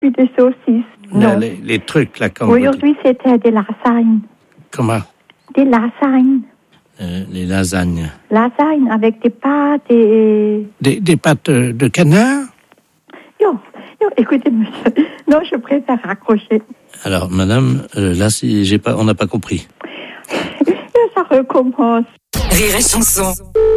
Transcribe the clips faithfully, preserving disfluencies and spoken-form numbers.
Des saucisses. Non. Les, les trucs, là, comme... Aujourd'hui, c'était des lasagnes. Comment? Des lasagnes. Euh, les lasagnes. Lasagnes avec des pâtes et... Des, des pâtes de canard? Yo, yo, écoutez, monsieur. Non, je préfère raccrocher. Alors, madame, euh, là, si j'ai pas, on n'a pas compris. Ça recommence. Rire et chanson.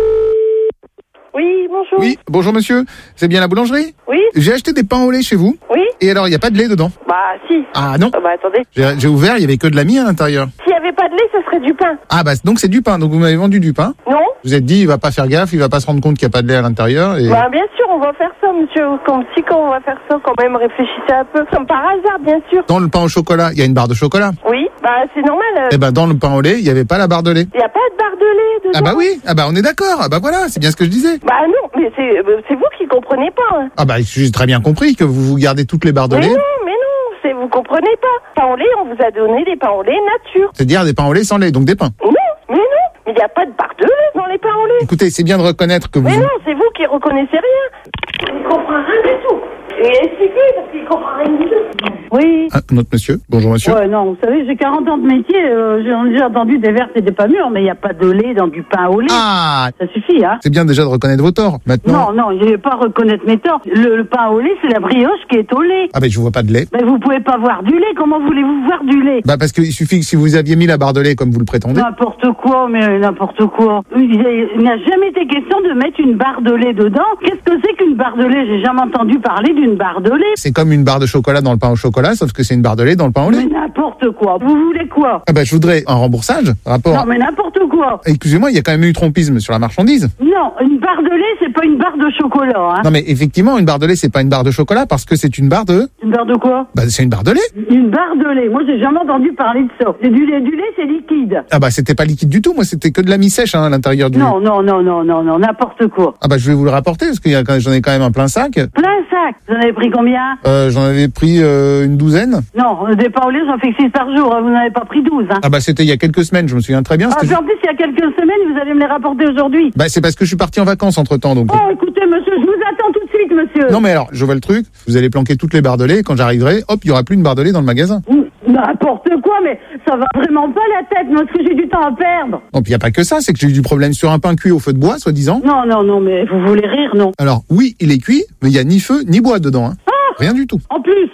Oui, bonjour. Oui, bonjour monsieur. C'est bien la boulangerie? Oui. J'ai acheté des pains au lait chez vous. Oui. Et alors, il n'y a pas de lait dedans? Bah, si. Ah non. Euh, bah, attendez. J'ai, j'ai ouvert, il y avait que de la mie à l'intérieur. S'il n'y avait pas de lait, ce serait du pain. Ah bah, donc c'est du pain. Donc vous m'avez vendu du pain. Non. Vous êtes dit, il va pas faire gaffe, il va pas se rendre compte qu'il n'y a pas de lait à l'intérieur. Et... Bah, bien sûr, on va faire ça, monsieur. Comme si, quand on va faire ça, quand même, réfléchissez un peu. Comme par hasard, bien sûr. Dans le pain au chocolat, il y a une barre de chocolat. Oui. Bah, c'est normal. Euh... Et ben, dans le pain au lait, il n'y avait pas la barre de lait. Il n'y a pas de barre de lait dedans. Ah bah oui. Ah bah, on est d'accord. Ah bah voilà, c'est bien ce que je disais. Bah non, mais c'est, euh, c'est vous qui comprenez pas. Hein. Ah bah, j'ai très bien compris que vous vous gardez toutes les barres de mais lait. non, mais non, c'est, vous comprenez pas. Pain au lait, on vous a donné des pains au lait nature. C'est-à-dire des pains au lait sans lait, donc des pains. Non, mais non. Mais il n'y a pas de barre de lait dans les pains au lait. Écoutez, c'est bien de reconnaître que vous... Mais non, c'est vous qui reconnaissez rien. Il comprend rien du tout. Et expliquez, parce qu'il comprend rien du tout. Oui. Ah, notre monsieur. Bonjour monsieur. Ouais, non, vous savez, j'ai quarante ans de métier, euh, j'ai déjà entendu des vertes et des pas mûres, mais il n'y a pas de lait dans du pain au lait. Ah, ça suffit, hein. c'est bien déjà de reconnaître vos torts. Maintenant... Non, non, je vais pas reconnaître mes torts. Le, le pain au lait, c'est la brioche qui est au lait. Ah ben je vois pas de lait. Mais vous pouvez pas voir du lait, comment voulez-vous voir du lait? Bah parce qu'il suffit que si vous aviez mis la barre de lait comme vous le prétendez. N'importe quoi, mais n'importe quoi. Il n'a jamais été question de mettre une barre de lait dedans. Qu'est-ce que c'est qu'une barre de lait? J'ai jamais entendu parler d'une barre de lait. C'est comme une barre de chocolat dans le pain au chocolat, sauf que c'est une barre de lait dans le pain au lait. Mais n'importe quoi. Vous voulez quoi? Ah bah je voudrais un remboursage, rapport... Non mais n'importe quoi. Excusez-moi, il y a quand même eu trompisme sur la marchandise. Non, une barre de lait, c'est pas une barre de chocolat, hein. Non mais effectivement, une barre de lait, c'est pas une barre de chocolat parce que c'est une barre de... Une barre de quoi? Bah c'est une barre de lait. Une barre de lait. Moi, j'ai jamais entendu parler de ça. C'est du lait, du lait, c'est liquide. Ah bah c'était pas liquide du tout, moi c'était que de la mi-sèche hein, à l'intérieur du... Non, non, non, non, non, non, n'importe quoi. Ah bah je vais vous le rapporter parce que y a, j'en ai quand même un plein sac. Plein sac. Vous en avez pris combien? Euh, j'en avais pris euh, une douzaine. Non, des pains au lait, j'en fais que six par jour. Vous n'en avez pas pris douze, hein. Ah bah c'était il y a quelques semaines, je me souviens très bien. Ah, puis en plus, il y a quelques semaines, vous allez me les rapporter aujourd'hui. Bah c'est parce que je suis parti en vacances entre temps donc. Oh, écoutez, monsieur, je vous attends tout de suite, monsieur. Non mais alors, je vois le truc, vous allez planquer toutes les barres de lait, quand j'arriverai, hop, il y aura plus une barre de lait dans le magasin. N'importe quoi, mais ça va vraiment pas la tête, parce que j'ai du temps à perdre. Non, puis il y a pas que ça, c'est que j'ai eu du problème sur un pain cuit au feu de bois, soi-disant. Non, non, non, mais vous voulez rire, non? Alors, oui, il est cuit, mais il y a ni feu ni bois dedans, hein. Ah, rien du tout. En plus.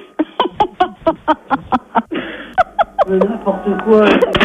Mais n'importe quoi.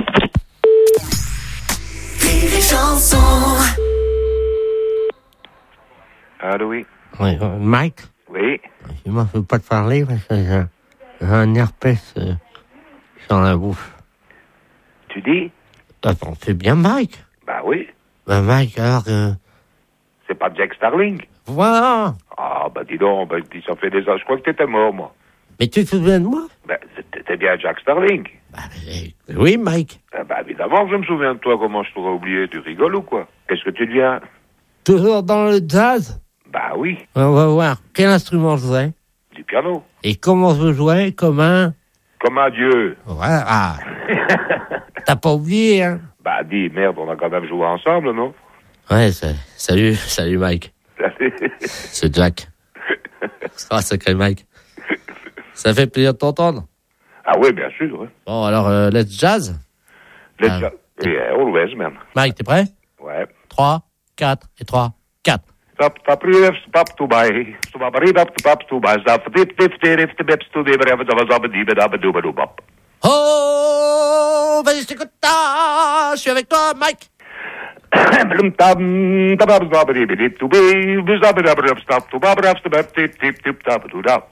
Allô, oui. Oui, euh, Mike? Oui. Je ne peux pas te parler parce que j'ai, j'ai un herpès euh, sur la bouche. Tu dis? Attends, c'est bien Mike? Bah oui. Ben Mike, alors que... C'est pas Jack Starling? Voilà. Ah, bah dis donc, bah, dis, ça fait des ans, je crois que t'étais mort, moi. Mais tu te souviens de moi? Ben, t'étais bien Jack Starling. Bah, mais, oui, Mike. Ah, bah évidemment que je me souviens de toi, comment je t'aurais oublié, tu rigoles ou quoi? Qu'est-ce que tu deviens? Toujours dans le jazz? Bah oui. On va voir. Quel instrument je jouais? Du piano. Et comment je jouais? Comme un... Comme un dieu. Voilà. Ah. T'as pas oublié, hein? Bah dis, merde, on a quand même joué ensemble, non? Ouais, c'est... salut, salut Mike. Salut. C'est Jack. Ah, sacré Mike. Ça fait plaisir de t'entendre. Ah oui, bien sûr. Ouais. Bon, alors, euh, let's jazz. Let's Ah. jazz. Yeah, always, man. Mike, t'es prêt? Ouais. trois, quatre et trois, quatre. Stop, stop, stop, stop, to buy. Stop, stop, stop, to buy. Stop, dip, dip, dip, dip, dip, to dip, dip, dip, dip, dip, dip, dip, dip, dip. Oh, vas-y, je t'écoute. Ah, je suis avec toi, Mike. Blum, tam, tabab, stop, dip, dip, to be, stop, dip, dip, stop, to bab, stop, dip, dip, dip, dip, stop, to dap.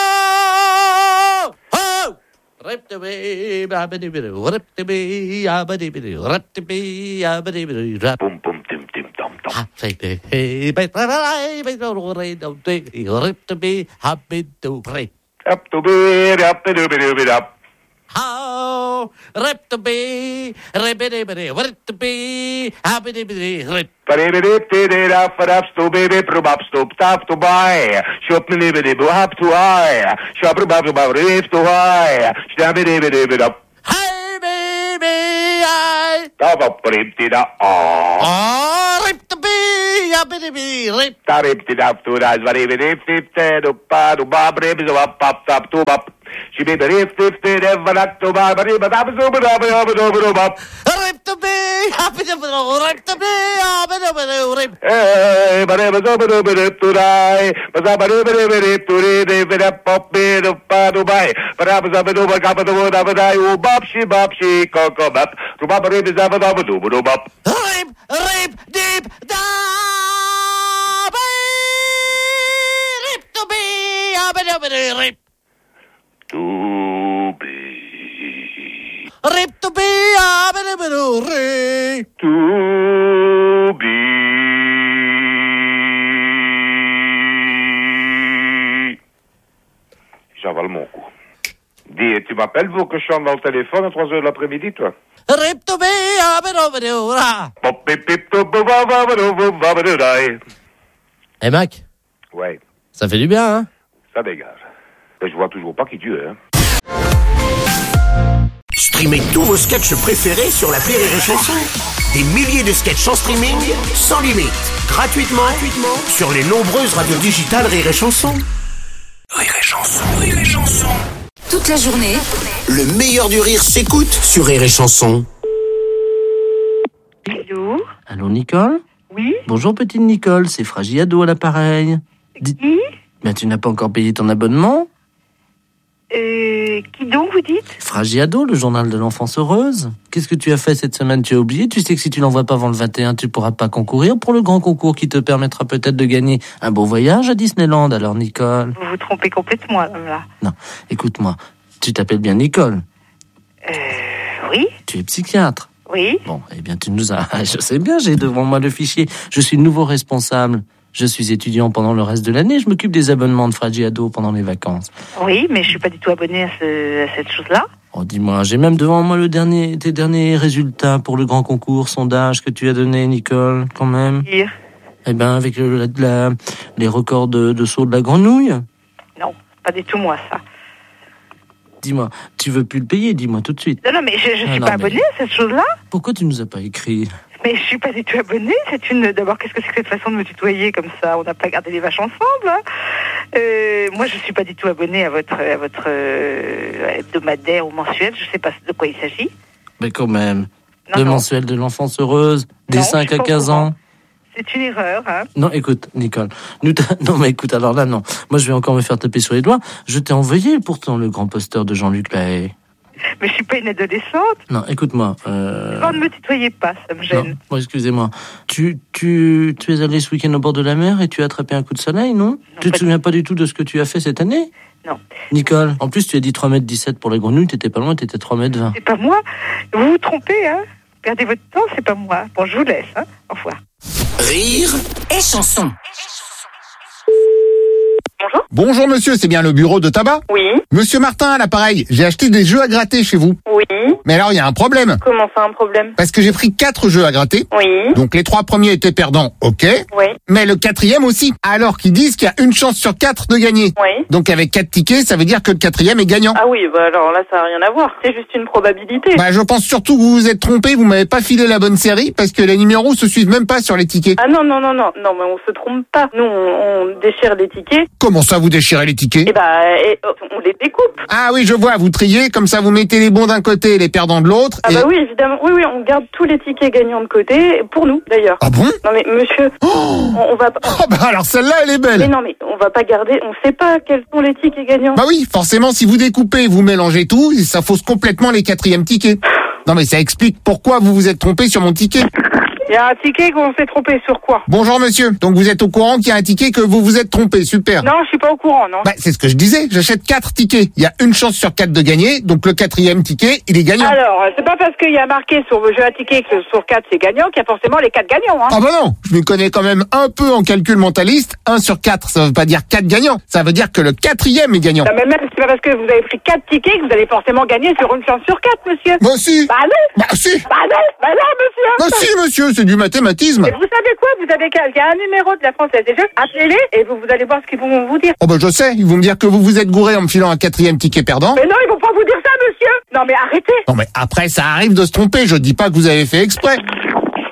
Oh, oh. Rip to be, babidi bidi, rip to be, abidi bidi, rip to be, abidi bidi, rap. Boom, boom, tim, tim, tom, tom. Ah, say the hey, but I, but no rain, don't take rip to be, happy to pray. Up to be, up to do, be, do, up. How rip to be, ribidi bidi, rip to be, abidi bidi, rip. Paribidip, did up, up, to baby, probab, stop, tap, to buy. Shop, nibidi, up to high. Shop, probab, probab, rip to high. Stabidi, bidi, bidi, up. Hey, baby, I. Tap, up, rip, did up. Oh. Oh, rip to be, abidi, rip. Tarip tidap to das var even if if te do pa do ba bre zo up up up to up. She be the if if te ever act to ba bre ba da zo ba da ba da ba da. Rip to be, abidi, rip to be, abidi, rip. Eh, ba da ba zo ba da ba da to dai. Ba da ba da ba da ba to re de ba da pop be do pa do bai. Ba da ba zo ba do ba ka ba do da ba da u bop shi bop shi ko ko bop. To ba bre ba da ba da ba do ba do bop. Rip, rip, deep, da. Rip to be, abidi, rip. To be. Rip to be, abidi, rip. To be. J'avale mon coup. Dis, tu m'appelles pour que je chante dans le téléphone à trois heures de l'après-midi, toi? Rip to be, abidi, ra. Pop, pip, pip, to, bo, ba, ba, ba, do, bo, ba, ba, do, dai. Eh, Mac, Ouais, ça fait du bien, hein? ça dégage. Mais je vois toujours pas qui tu es, hein. Streamez tous vos sketchs préférés sur l'appli Rire et Chanson. Des milliers de sketchs en streaming, sans limite, gratuitement, gratuitement sur les nombreuses radios digitales Rire et Chanson. Rire et Chanson, Rire et Chanson. Toute la journée, Le meilleur du rire s'écoute sur Rire et Chanson. Bonjour. Allô, Nicole? Oui. Bonjour, petite Nicole, c'est Fragiado à l'appareil. Dis- Qui Ben, tu n'as pas encore payé ton abonnement? euh, Qui donc vous dites? Fragiado, le journal de l'enfance heureuse. Qu'est-ce que tu as fait cette semaine? Tu as oublié? Tu sais que si tu l'envoies pas avant le vingt et un, tu pourras pas concourir pour le grand concours qui te permettra peut-être de gagner un beau voyage à Disneyland. Alors, Nicole? Vous vous trompez complètement là. Non, écoute-moi. Tu t'appelles bien Nicole. Euh, oui. Tu es psychiatre. Oui. Bon, eh bien, tu nous as... Je sais bien, j'ai devant moi le fichier. Je suis le nouveau responsable. Je suis étudiant pendant le reste de l'année. Je m'occupe des abonnements de Fragiado pendant les vacances. Oui, mais je suis pas du tout abonnée à, ce, à cette chose-là. Oh, dis-moi, j'ai même devant moi le dernier, tes derniers résultats pour le grand concours, sondage que tu as donné, Nicole, quand même. Dire. Eh ben, avec le, la, la- les records de, de saut de la grenouille. Non, pas du tout moi ça. Dis-moi, tu veux plus le payer, dis-moi tout de suite. Non, non, mais je, je Ah, suis non, pas mais- abonnée à cette chose-là. Pourquoi tu nous as pas écrit? Mais je suis pas du tout abonnée. C'est une. D'abord, qu'est-ce que c'est que cette façon de me tutoyer comme ça? On n'a pas gardé les vaches ensemble. Hein. Euh, moi, je suis pas du tout abonnée à votre à votre euh, hebdomadaire ou mensuel. Je sais pas de quoi il s'agit. Mais quand même. Non, le non. mensuel de l'enfance heureuse, des Non, cinq je suis à pas au quinze courant. ans. C'est une erreur. Hein. Non, écoute, Nicole. Nous t'a- non, mais écoute, alors là, non. Moi, je vais encore me faire taper sur les doigts. Je t'ai envoyé pourtant le grand poster de Jean-Luc Lahaye. Mais je suis pas une adolescente. Non, écoute-moi. Euh... Non, ne me tutoyez pas, ça me Non, gêne. bon, excusez-moi. Tu, tu, tu es allé ce week-end au bord de la mer et tu as attrapé un coup de soleil, non? Tu te pas souviens pas du tout de ce que tu as fait cette année? Non. Nicole, en plus, tu as dit trois mètres dix-sept pour la grenouille, t'étais pas loin, t'étais trois mètres vingt. C'est pas moi. Vous vous trompez, hein. Perdez votre temps, c'est pas moi. Bon, je vous laisse, hein. Au revoir. Rire et Chanson. Bonjour. Bonjour monsieur, c'est bien le bureau de tabac? Oui. Monsieur Martin à l'appareil, j'ai acheté des jeux à gratter chez vous. Oui. Mais alors il y a un problème, Comment ça, un problème? parce que j'ai pris quatre jeux à gratter. Oui. Donc les trois premiers étaient perdants, ok. Oui. Mais le quatrième aussi. Alors qu'ils disent qu'il y a une chance sur quatre de gagner. Oui. Donc avec quatre tickets, ça veut dire que le quatrième est gagnant. Ah oui, bah alors là, ça n'a rien à voir. C'est juste une probabilité. Bah je pense surtout que vous vous êtes trompé, vous m'avez pas filé la bonne série, parce que les numéros se suivent même pas sur les tickets. Ah non, non, non, non, non, mais on se trompe pas. Nous, on, on déchire les tickets, Comment ça vous déchirez les tickets? et bah, et, oh, on les découpe. Ah oui, je vois, vous triez, comme ça vous mettez les bons d'un côté et les perdants de l'autre. Ah et... bah oui, évidemment. Oui, oui, on garde tous les tickets gagnants de côté, pour nous, d'ailleurs. Ah bon? Non mais monsieur, on, on va pas... Oh bah alors celle-là elle est Mais belle. non, mais on va pas garder, on sait pas quels sont les tickets gagnants. Bah oui, forcément si vous découpez, vous mélangez tout, ça fausse complètement les quatrièmes tickets. Non mais ça explique pourquoi vous vous êtes trompé sur mon ticket. Il y a un ticket qu'on s'est trompé sur quoi? Bonjour monsieur, donc vous êtes au courant qu'il y a un ticket que vous vous êtes trompé, super. Non, je suis pas au courant, non. Bah c'est ce que je disais, j'achète quatre tickets, il y a une chance sur quatre de gagner, donc le quatrième ticket, il est gagnant. Alors, c'est pas parce qu'il y a marqué sur vos jeux à tickets que sur quatre c'est gagnant qu'il y a forcément les quatre gagnants, hein. Ah bah non, je me connais quand même un peu en calcul mentaliste, un sur quatre, ça veut pas dire quatre gagnants, ça veut dire que le quatrième est gagnant. Non, mais même, c'est pas parce que vous avez pris quatre tickets que vous allez forcément gagner sur une chance sur quatre, monsieur. Bah si. Bah non. Bah si. Bah non, bah non, monsieur. Bah si monsieur, c'est du mathématisme. Et vous savez quoi? Vous avez qu'à, il y a un numéro de la Française des Jeux, appelez-les et vous, vous allez voir ce qu'ils vont vous dire. Oh bah je sais, ils vont me dire que vous vous êtes gouré en me filant un quatrième ticket perdant. Mais non, ils vont pas vous dire ça, monsieur. Non, mais arrêtez. Non mais après ça arrive de se tromper, je dis pas que vous avez fait exprès.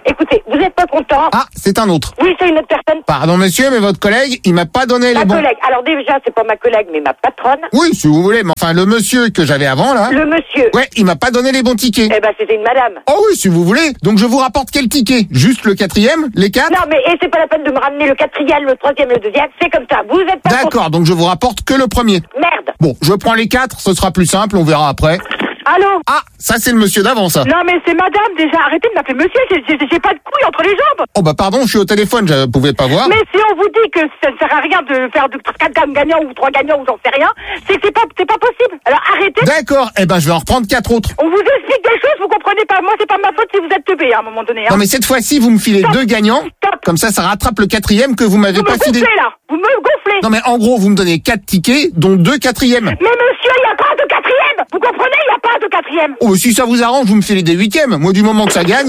Écoutez, vous êtes pas content. Ah, c'est un autre. Oui, c'est une autre personne. Pardon monsieur, mais votre collègue, il m'a pas donné Ma les bons... collègue. Alors déjà, c'est pas ma collègue, mais ma patronne. Oui, si vous voulez, mais enfin, le monsieur que j'avais avant, là... Le monsieur. Ouais, il m'a pas donné les bons tickets. Eh ben, c'était une madame. Oh oui, si vous voulez. Donc je vous rapporte quel ticket? Juste le quatrième? Les quatre? Non, mais et c'est pas la peine de me ramener le quatrième, le troisième, le deuxième. C'est comme ça. Vous êtes pas D'accord, donc je vous rapporte que le premier. Merde. Bon, je prends les quatre, ce sera plus simple, on verra après. Allô? Ah, ça c'est le monsieur d'avant, ça. Non, mais c'est madame, déjà. Arrêtez de m'appeler monsieur. J'ai, j'ai, j'ai pas de couilles entre les jambes. Oh bah pardon, je suis au téléphone, je pouvais pas voir. Mais si on vous dit que ça ne sert à rien de faire de quatre gagnants ou trois gagnants ou j'en sais rien, c'est que c'est pas, c'est pas possible. Alors arrêtez. D'accord, eh ben je vais en reprendre quatre autres. On vous explique des choses, vous comprenez pas. Moi, c'est pas ma faute si vous êtes teubé à un moment donné. Hein. Non mais cette fois-ci, vous me filez Stop. deux gagnants, Stop. comme ça, ça rattrape le quatrième que vous m'avez Vous pas me filé. gonflez là. Vous me gonflez. Non mais en gros, vous me donnez quatre tickets, dont deux quatrièmes. Mais monsieur, il n'y a pas de quatrième. Vous comprenez, il n'y a pas de quatrième. Oh, si ça vous arrange, vous me filez des huitièmes. Moi, du moment que ça gagne...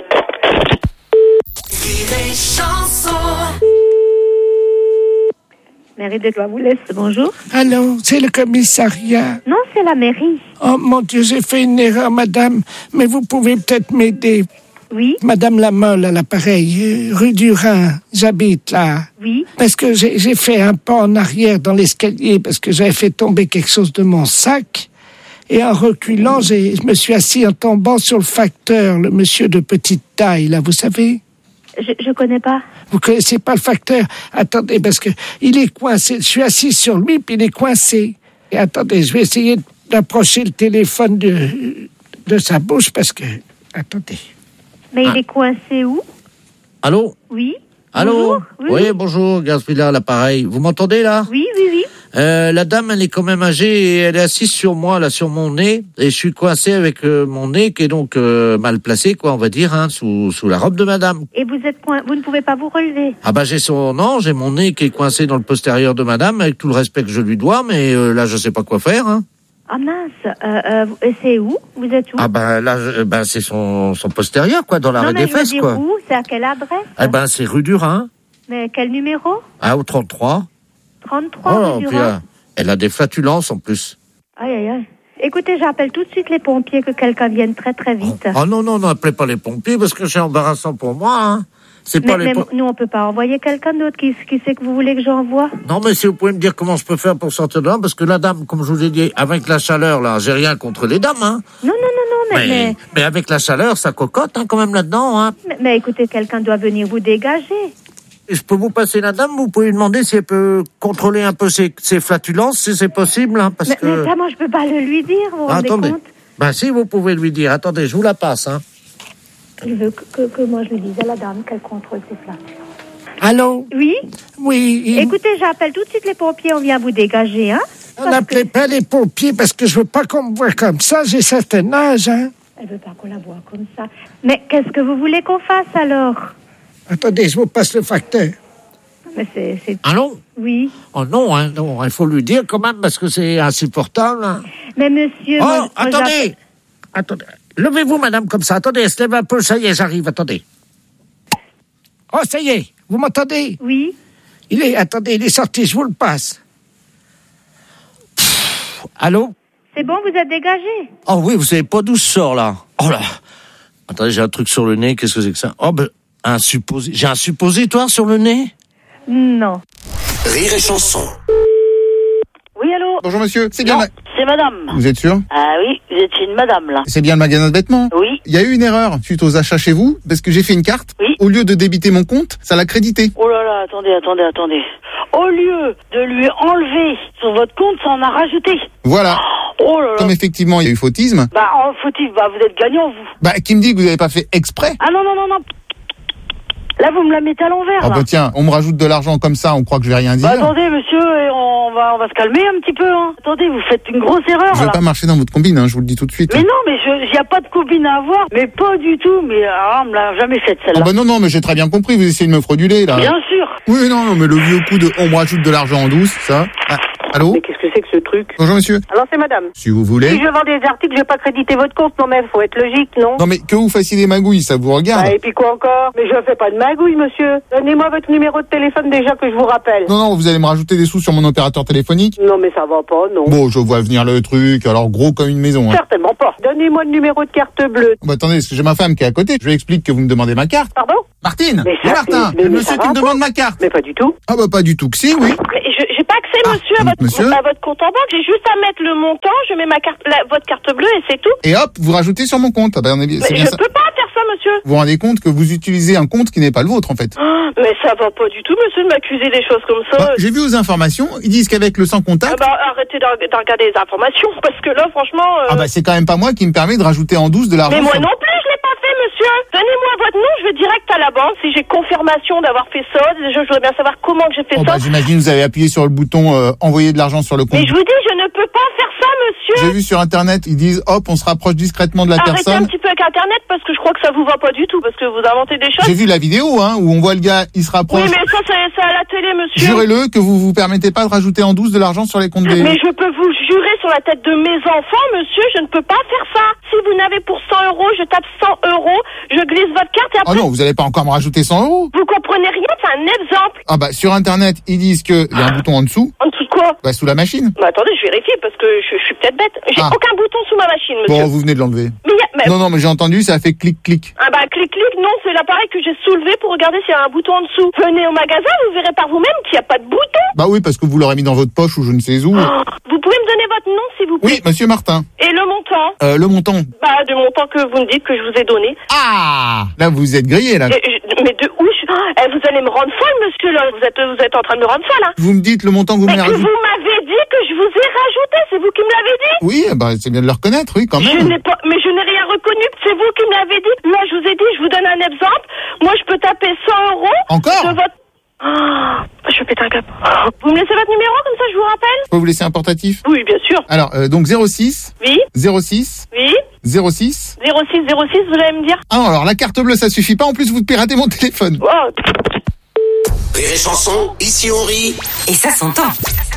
Mairie de Clois-Boulès, bonjour. Allô, c'est le commissariat. Non, c'est la mairie. Oh mon Dieu, j'ai fait une erreur, madame, mais vous pouvez peut-être m'aider. Oui. Madame Lamolle à l'appareil, euh, rue du Rhin, j'habite là. Oui. Parce que j'ai, j'ai fait un pas en arrière dans l'escalier parce que j'avais fait tomber quelque chose de mon sac. Et en reculant, j'ai, je me suis assis en tombant sur le facteur, le monsieur de petite taille, là, vous savez? Je, je connais pas. Vous connaissez pas le facteur? Attendez, parce que il est coincé. Je suis assis sur lui, puis il est coincé. Et attendez, je vais essayer d'approcher le téléphone de, de sa bouche, parce que... Attendez. Mais Ah. il est coincé où? Allô? Oui. Allô? Bonjour. Oui, Oui, bonjour, Gaspilla, l'appareil. Vous m'entendez, là? oui, oui, oui. Euh, la dame, elle est quand même âgée et elle est assise sur moi, là, sur mon nez. Et je suis coincé avec euh, mon nez qui est donc euh, mal placé, quoi, on va dire, hein, sous, sous la robe de madame. Et vous êtes coin... vous ne pouvez pas vous relever. Ah bah j'ai son... Non, j'ai mon nez qui est coincé dans le postérieur de madame, avec tout le respect que je lui dois, mais euh, là, je sais pas quoi faire, hein. Ah mince. Euh, euh, vous- et c'est où? Vous êtes où? Ah bah là, je- ben, c'est son, son postérieur, quoi, dans non, l'arrêt mais des je veux fesses, dire quoi. où? C'est à quelle adresse? Eh ben, c'est rue du Rhin, Mais quel numéro? hein, au trente-trois. trente-trois Oh, rue du puis, Rhin. euh, elle a des flatulences, en plus. Aïe, aïe, aïe. Écoutez, j'appelle tout de suite les pompiers, que quelqu'un vienne très très vite. Oh non, non, n'appelez pas les pompiers, parce que c'est embarrassant pour moi, hein. C'est mais pas les mais pom- nous, on peut pas envoyer quelqu'un d'autre. Qui, qui c'est que vous voulez que j'envoie? Non, mais si vous pouvez me dire comment je peux faire pour sortir de là, parce que la dame, comme je vous ai dit, avec la chaleur, là, j'ai rien contre les dames, hein. Non, non, non, non, mais... Mais, mais... mais avec la chaleur, ça cocotte, hein, quand même, là-dedans, hein. Mais, mais écoutez, quelqu'un doit venir vous dégager. Et je peux vous passer la dame, vous pouvez lui demander si elle peut contrôler un peu ses, ses flatulences, si c'est possible, hein, parce Mais, que... mais ça, moi, je peux pas le lui dire, vous vous Ah, rendez attendez. compte? Ben si, vous pouvez lui dire. Attendez, je vous la passe, hein. Il veut que, que, que moi, je lui dise à la dame qu'elle contrôle ses flatulences. Allô? Oui. Oui, il- Écoutez, j'appelle tout de suite les pompiers, on vient vous dégager, hein? on n'appelait pas les pompiers parce que je veux pas qu'on me voie comme ça, j'ai certain âge, hein. Elle veut pas qu'on la voie comme ça. Mais qu'est-ce que vous voulez qu'on fasse, alors? Attendez, je vous passe le facteur. Mais c'est... c'est... Allô? Oui. Oh non, hein, non, il faut lui dire quand même, parce que c'est insupportable, hein. Mais monsieur... Oh, moi- moi, attendez! j'appelle- Attendez. Levez-vous, madame, comme ça. Attendez, elle se lève un peu, ça y est, j'arrive, attendez. Oh, ça y est, vous m'entendez? Oui. Il est, attendez, il est sorti, je vous le passe. Pff, allô? C'est bon, vous êtes dégagé? Oh oui, vous savez pas d'où je sors, là. Oh là. Attendez, j'ai un truc sur le nez, qu'est-ce que c'est que ça? Oh, ben, un supposé... J'ai un suppositoire sur le nez? Non. Rire et chanson. Oui, allô? Bonjour monsieur, c'est bien... Non, ma- c'est madame. Vous êtes sûr? Ah oui, vous êtes chez une madame, là. C'est bien le magasin de vêtements? Oui. Il y a eu une erreur suite aux achats chez vous, parce que j'ai fait une carte. Oui. Au lieu de débiter mon compte, ça l'a crédité. Oh là là, attendez, attendez, attendez. Au lieu de lui enlever sur votre compte, ça en a rajouté. Voilà. Oh là là. Comme effectivement il y a eu fautisme, Bah, en fautif, bah, vous êtes gagnant, vous. bah qui me dit que vous n'avez pas fait exprès? Ah non, non, non, non. Là, vous me la mettez à l'envers, Ah là. bah tiens, on me rajoute de l'argent comme ça, on croit que je vais rien dire. Bah, attendez, monsieur, et on va, on va se calmer un petit peu, hein. Attendez, vous faites une grosse erreur, Je vais là. pas marcher dans votre combine, hein, je vous le dis tout de suite. Mais non, mais il n'y a pas de copine à avoir. Mais pas du tout. Mais ah, on me l'a jamais faite, Ah celle-là. bah non, non, mais j'ai très bien compris, vous essayez de me frauduler, là. Bien sûr. Oui, non, non, mais le vieux coup de on me rajoute de l'argent en douce, ça. Ah, Allô? Mais qu'est-ce que c'est que ce truc? Bonjour monsieur. Alors c'est madame. Si vous voulez. Si je vends des articles, je vais pas créditer votre compte, non mais faut être logique, non? Non mais que vous fassiez des magouilles, ça vous regarde. Ah, et puis quoi encore? Mais je fais pas de magouille, monsieur. Donnez-moi votre numéro de téléphone déjà que je vous rappelle. Non, non, vous allez me rajouter des sous sur mon opérateur téléphonique. Non mais ça va pas, non. Bon, je vois venir le truc, alors gros comme une maison. Hein. Certainement pas. Donnez-moi le numéro de carte bleue. Bah attendez, parce que j'ai ma femme qui est à côté. Je lui explique que vous me demandez ma carte. Pardon? Martine. Mais C'est ça, Martin. mais- Le mais monsieur ça qui va me demande ma carte. Mais pas du tout. Ah bah pas du tout que si, oui. Mais je- j'ai pas accès, Ah, monsieur, à, votre, monsieur à votre compte en banque. J'ai juste à mettre le montant, je mets ma carte, la- votre carte bleue et c'est tout. Et hop, vous rajoutez sur mon compte. Ah bah, on est- c'est Mais bien je ça. peux pas faire ça, monsieur. Vous vous rendez compte que vous utilisez un compte qui n'est pas le vôtre en fait. Ah, mais ça va pas du tout, monsieur, de m'accuser des choses comme ça. Bah, j'ai vu aux informations, ils disent qu'avec le sans Ah contact, bah, arrêtez de, de regarder les informations, parce que là, franchement... euh, ah bah c'est quand même pas moi qui me permet de rajouter en douce de l'argent. Mais moi sur- non plus, je l'ai pas fait, monsieur. Donnez-moi votre nom, je vais direct à la banque. Si j'ai confirmation d'avoir fait ça, déjà, je voudrais bien savoir comment que j'ai fait Oh, ça. bah, j'imagine vous avez appuyé sur le bouton euh, envoyer de l'argent sur le compte. Mais je vous dis, je ne peux pas faire ça, monsieur. J'ai vu sur internet, ils disent hop, on se rapproche discrètement de la Arrêtez un personne. petit peu avec Internet, parce que je crois que ça vous va pas du tout, parce que vous inventez des choses. J'ai vu la vidéo hein, où on voit le gars, il se rapproche. Oui, mais ça, c'est c'est à la télé, monsieur. Jurez-le que vous vous permettez pas de rajouter en douce de l'argent sur les comptes des... Mais je peux vous jurer sur la tête de mes enfants, monsieur, je ne peux pas faire ça. Si vous n'avez pour cent euros, je tape cent euros, je glisse votre carte et Ah après... non, vous allez pas encore me rajouter cent euros. Vous comprenez rien, c'est un exemple. Ah bah sur internet, ils disent qu'il y a un bouton en dessous. En dessous de quoi? Bah sous la machine. Bah attendez, je vérifie, parce que je, je suis peut-être bête. J'ai Ah. aucun bouton sous ma machine, monsieur. Bon, vous venez de l'enlever. Mais y a- mais- Non, non, mais j'ai entendu, ça a fait clic-clic. Ah bah clic-clic, non, c'est l'appareil que j'ai soulevé pour regarder s'il y a un bouton en dessous. Venez au magasin, vous verrez par vous-même qu'il n'y a pas de bouton. Bah oui, parce que vous l'aurez mis dans votre poche ou je ne sais où. Oh, vous pouvez me donner votre nom, s'il vous plaît? Oui, monsieur Martin. Et le montant? Euh, le montant. Bah, du montant que vous me dites que je vous ai donné. Ah là, vous êtes grillé, là. Et je- mais de où je... Ah, eh, vous allez me rendre folle, monsieur, là. Vous êtes, vous êtes en train de me rendre folle, hein. Vous me dites le montant que vous Mais m'avez que rajouté. vous m'avez dit que je vous ai rajouté, c'est vous qui me l'avez dit. Oui, bah c'est bien de le reconnaître, oui, quand Je même. n'ai pas, mais je n'ai rien reconnu, c'est vous qui me l'avez dit. Là, je vous ai dit, je vous donne un exemple. Moi, je peux taper cent euros. Encore de votre... Ah, je vais péter un câble. Vous me laissez votre numéro, comme ça, je vous rappelle? Je peux vous laisser un portatif? Oui, bien sûr. Alors, euh, donc zéro six. Oui. zéro six. Oui. zéro six. zéro six zéro six, vous allez me dire? Ah non, alors la carte bleue, ça suffit pas. En plus, vous piratez mon téléphone. Oh. Rire et chanson, ici on rit. Et ça s'entend.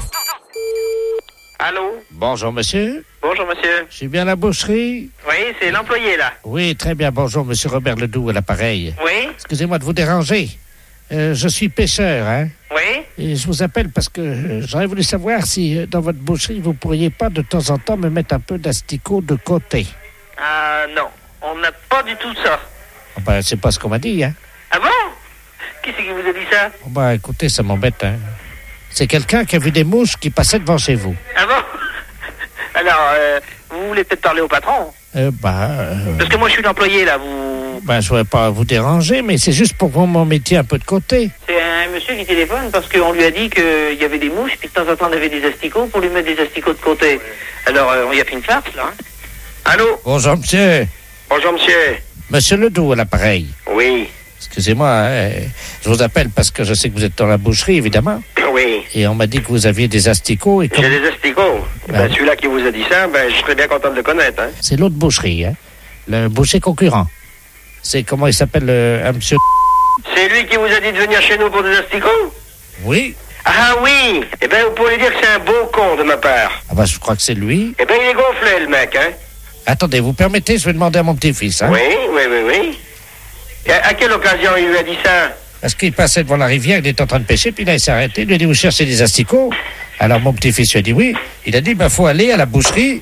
Allô? Bonjour, monsieur. Bonjour, monsieur. Je suis bien à la boucherie? Oui, c'est l'employé, là. Oui, très bien. Bonjour, monsieur Robert Ledoux à l'appareil. Oui? Excusez-moi de vous déranger. Euh, je suis pêcheur, hein? Oui? Et je vous appelle parce que euh, j'aurais voulu savoir si euh, dans votre boucherie, vous pourriez pas de temps en temps me mettre un peu d'asticot de côté. Ah, non. On n'a pas du tout ça. Oh, ben, c'est pas ce qu'on m'a dit, hein? Ah bon? Qui c'est qui vous a dit ça? Oh, ben, écoutez, ça m'embête, hein? C'est quelqu'un qui a vu des mouches qui passaient devant chez vous. Ah bon? Alors, euh, vous voulez peut-être parler au patron? Euh, ben, euh, Parce que moi, je suis l'employé, là. Vous... ben, je voudrais pas vous déranger, mais c'est juste pour que vous m'en mettiez un peu de côté. C'est un monsieur qui téléphone parce qu'on lui a dit qu'il y avait des mouches, puis de temps en temps, on avait des asticots pour lui mettre des asticots de côté. Alors, euh, on y a fait une farce, là. Hein? Allô? Bonjour, monsieur. Bonjour, monsieur. Monsieur Ledoux à l'appareil. Oui. Excusez-moi, hein, je vous appelle parce que je sais que vous êtes dans la boucherie, évidemment. Oui. Et on m'a dit que vous aviez des asticots. Et comme... J'ai des asticots. Ben, Ben. celui-là qui vous a dit ça, ben, je serais bien content de le connaître, hein. C'est l'autre boucherie, hein? Le boucher concurrent. C'est comment il s'appelle, le, un monsieur... C'est lui qui vous a dit de venir chez nous pour des asticots? Oui. Ah oui. Eh ben, vous pouvez dire que c'est un beau con de ma part. Ah ben, je crois que c'est lui. Eh ben, il est gonflé, le mec, hein. Attendez, vous permettez, je vais demander à mon petit-fils, hein? Oui, oui, oui, oui. Et à, à quelle occasion il lui a dit ça? Parce qu'il passait devant la rivière, il était en train de pêcher, puis là, il s'est arrêté, il lui a dit, vous cherchez des asticots? Alors, mon petit-fils lui a dit oui. Il a dit, ben, faut aller à la boucherie.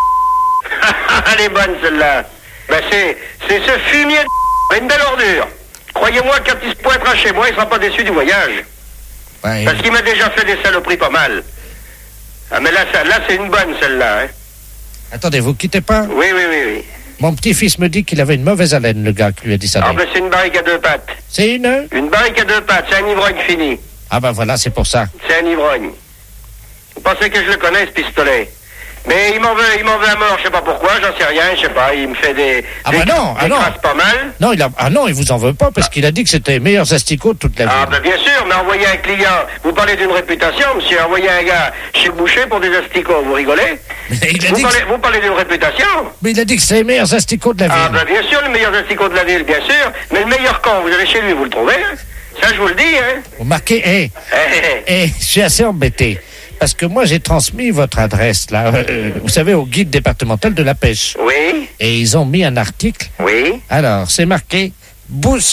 Elle est bonne, celle-là. Ben, c'est, c'est ce fumier de une belle ordure. Croyez-moi, quand il se pointera chez moi, il sera pas déçu du voyage. Ben, Parce qu'il m'a déjà fait des saloperies pas mal. Ah, mais là, ça, là, c'est une bonne, celle-là, hein. Attendez, vous quittez pas? Oui, oui, oui, oui. Mon petit-fils me dit qu'il avait une mauvaise haleine, le gars qui lui a dit ça. Ah, ben, c'est une barrique à deux pattes. C'est une? Une barrique à deux pattes, c'est un ivrogne fini. Ah ben voilà, c'est pour ça. C'est un ivrogne. Vous pensez que je le connais, ce pistolet? Mais il m'en veut, il m'en veut à mort, je sais pas pourquoi, j'en sais rien, je sais pas, il me fait des... Ah des, bah non, des ah non. crasses pas mal. Non, il a... Ah non, il vous en veut pas parce qu'il a dit que c'était les meilleurs asticots de toute la vie. Ah ben bien sûr, mais envoyer un client, vous parlez d'une réputation, monsieur, envoyer un gars chez le boucher pour des asticots, vous rigolez? Mais il a vous, dit parlez, que... vous parlez d'une réputation? Mais il a dit que c'était les meilleurs asticots de la ville. Ah ben bien sûr, les meilleurs asticots de la ville, bien sûr, mais le meilleur quand vous allez chez lui, vous le trouvez, hein? Ça je vous le dis, hein? Vous marquez, hé, Eh, eh, eh. hé, je suis assez embêté. Parce que moi, j'ai transmis votre adresse, là, euh, vous savez, au guide départemental de la pêche. Oui. Et ils ont mis un article. Oui. Alors, c'est marqué « Bousserie ».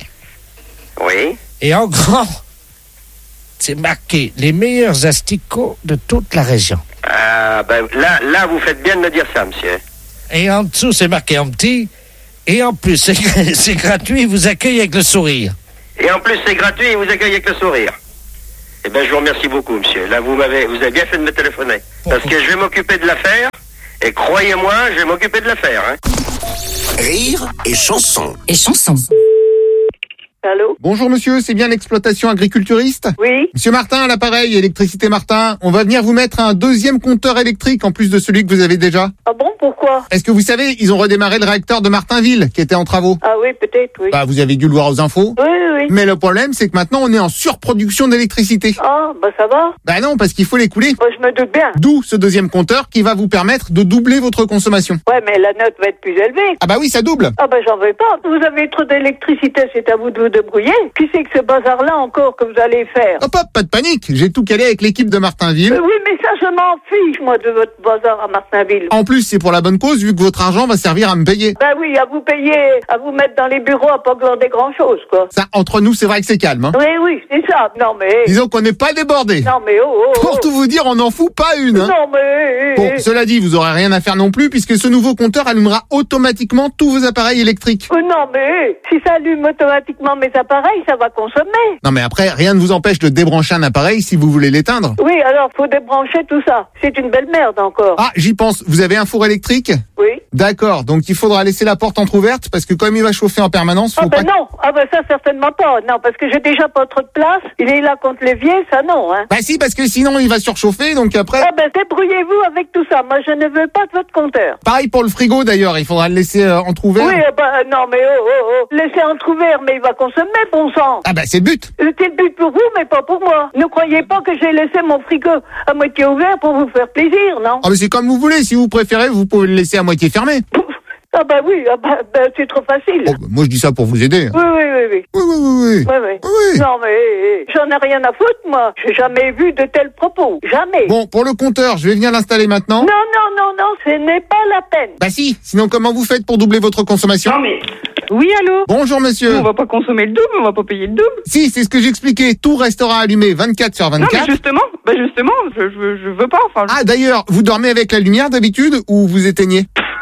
Oui. Et en grand, c'est marqué « Les meilleurs asticots de toute la région ». Ah, ben là, là, vous faites bien de me dire ça, monsieur. Et en dessous, c'est marqué en petit. Et en plus, c'est, c'est gratuit, ils vous accueillent avec le sourire. Et en plus, c'est gratuit et vous accueillez avec le sourire. Eh bien, je vous remercie beaucoup, monsieur. Là, vous m'avez, vous avez bien fait de me téléphoner. Parce que je vais m'occuper de l'affaire. Et croyez-moi, je vais m'occuper de l'affaire. Hein. Rire et chanson. Et chanson. Allô? Bonjour monsieur, c'est bien l'exploitation agriculturiste? Oui. Monsieur Martin, à l'appareil, Électricité Martin, on va venir vous mettre un deuxième compteur électrique en plus de celui que vous avez déjà. Ah bon, pourquoi? Est-ce que vous savez, ils ont redémarré le réacteur de Martinville qui était en travaux? Ah oui, peut-être, oui. Bah, vous avez dû le voir aux infos. Oui, oui. Mais le problème, c'est que maintenant, on est en surproduction d'électricité. Ah, bah ça va. Bah non, parce qu'il faut l'écouler. Bah, je me doute bien. D'où ce deuxième compteur qui va vous permettre de doubler votre consommation. Ouais, mais la note va être plus élevée. Ah bah oui, ça double. Ah bah j'en veux pas. Vous avez trop d'électricité, c'est à vous de vous débrouiller. Qui c'est que ce bazar-là encore que vous allez faire? Hop hop, pas de panique. J'ai tout calé avec l'équipe de Martinville. Euh, oui, mais ça, je m'en fiche, moi, de votre bazar à Martinville. En plus, c'est pour la bonne cause, vu que votre argent va servir à me payer. Bah oui, à vous payer, à vous mettre dans les bureaux, à pas glander grand-chose, quoi. Ça, entre nous, c'est vrai que c'est calme, hein. Oui, oui, c'est ça. Non, mais... Disons qu'on n'est pas débordé. Non, mais oh, oh, oh. Pour tout vous dire, on n'en fout pas une, hein. Non, mais... Bon, cela dit, vous aurez rien à faire non plus, puisque ce nouveau compteur allumera automatiquement tous vos appareils électriques. Oh, non, mais si ça allume automatiquement mes appareils, ça va consommer. Non, mais après, rien ne vous empêche de débrancher un appareil si vous voulez l'éteindre. Oui, alors, faut débrancher tout ça. C'est une belle merde, encore. Ah, j'y pense. Vous avez un four électrique? Oui. D'accord, donc il faudra laisser la porte entrouverte, parce que comme il va chauffer en permanence, faut Ah ben pas... non, ah ben ça certainement pas, non, parce que j'ai déjà pas trop de place, il est là contre l'évier, ça non, hein. Bah si, parce que sinon il va surchauffer, donc après... Ah ben débrouillez-vous avec tout ça, moi je ne veux pas de votre compteur. Pareil pour le frigo d'ailleurs, il faudra le laisser euh, entrouvert. Oui, eh ben non mais oh, oh, oh, laissez entrouvert, mais il va consommer, bon sang. Ah bah c'est le but. C'est le but pour vous, mais pas pour moi. Ne croyez pas que j'ai laissé mon frigo à moitié ouvert pour vous faire plaisir, non. Ah mais c'est comme vous voulez, si vous préférez, vous pouvez le laisser à moitié fermé. Ah bah oui, ah bah, bah, c'est trop facile. Oh, bah, moi je dis ça pour vous aider. Oui, oui, oui, oui. Oui, oui, oui, oui. Oui, oui. oui. Non mais eh, j'en ai rien à foutre, moi. J'ai jamais vu de tels propos. Jamais. Bon, pour le compteur, je vais venir l'installer maintenant. Non, non, non, non, ce n'est pas la peine. Bah si, sinon comment vous faites pour doubler votre consommation? Non mais... Oui, allô? Bonjour monsieur. On va pas consommer le double, on va pas payer le double. Si, c'est ce que j'expliquais, tout restera allumé vingt-quatre sur vingt-quatre. Non mais justement, bah justement, je, je, je veux pas, enfin... Je... Ah d'ailleurs, vous dormez avec la lumière d'habitude ou vous éteignez?